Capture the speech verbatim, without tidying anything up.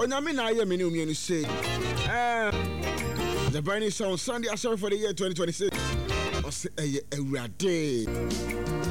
Onyame na aye me ne umienu say. Eh The burning song Sunday, I'm sorry for the year twenty twenty-six. I say, Ewurade.